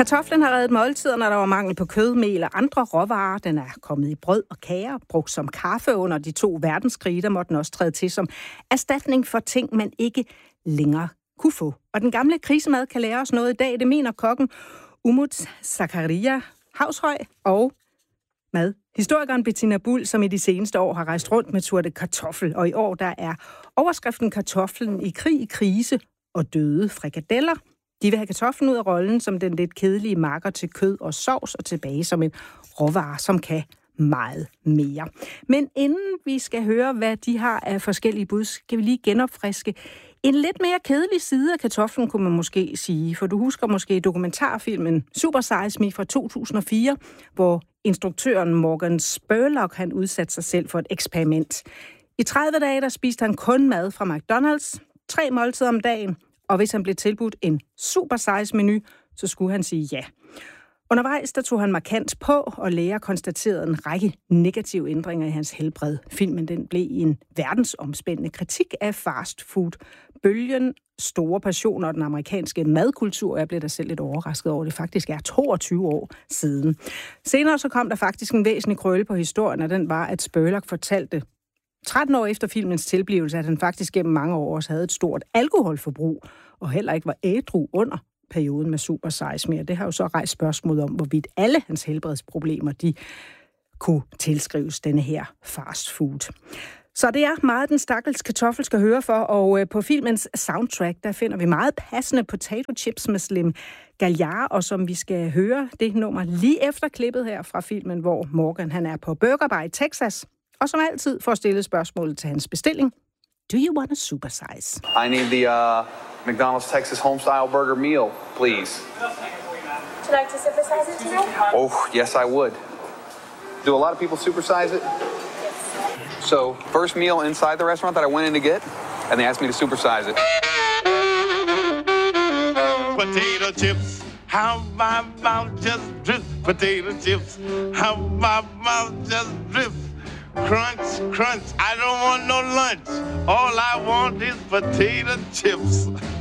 Kartoflen har reddet måltider, når der var mangel på kød, mel og andre råvarer. Den er kommet i brød og kager, brugt som kaffe under de 2 verdenskrige. Der måtte den også træde til som erstatning for ting, man ikke længere kunne få. Og den gamle krisemad kan lære os noget i dag. Det mener kokken Umut Sakarya Havshøj og historikeren Bettina Buhl, som i de seneste år har rejst rundt med Tour de Kartoffel. Og i år der er overskriften kartoflen i krig, krise og døde frikadeller. De vil have kartoflen ud af rollen som den lidt kedelige marker til kød og sovs og tilbage som en råvare, som kan meget mere. Men inden vi skal høre, hvad de har af forskellige bud, skal vi lige genopfriske en lidt mere kedelig side af kartoflen, kunne man måske sige. For du husker måske dokumentarfilmen Super Size Me fra 2004, hvor instruktøren Morgan Spurlock, han udsatte sig selv for et eksperiment. I 30 dage, der spiste han kun mad fra McDonald's, 3 måltider om dagen, og hvis han blev tilbudt en super size menu, så skulle han sige ja. Undervejs der tog han markant på, og læger konstaterede en række negative ændringer i hans helbred. Filmen den blev en verdensomspændende kritik af fast food. Bølgen, store passioner og den amerikanske madkultur. Jeg blev da selv lidt overrasket over, det faktisk er 22 år siden. Senere så kom der faktisk en væsentlig krølle på historien, og den var, at Spurlock fortalte 13 år efter filmens tilblivelse, at han faktisk gennem mange år også havde et stort alkoholforbrug, og heller ikke var ædru under perioden med Super Size Me. Det har jo så rejst spørgsmål om, hvorvidt alle hans helbredsproblemer, de kunne tilskrives denne her fast food. Så det er meget, den stakkels kartoffel skal høre for, og på filmens soundtrack, der finder vi meget passende Potato Chips med Slim Gaillard, og som vi skal høre det nummer lige efter klippet her fra filmen, hvor Morgan han er på Burger Bar i Texas, og som altid får stillet spørgsmålet til hans bestilling. Do you want a supersize? I need the McDonald's Texas Homestyle Burger meal, please. Would you like to supersize it today? Oh, yes, I would. Do a lot of people supersize it? Yes. So, first meal inside the restaurant that I went in to get, and they asked me to supersize it. Potato chips, how my mouth just drips. Potato chips, how my mouth just drips. Crunch, crunch, I don't want no lunch. All I want is potato chips.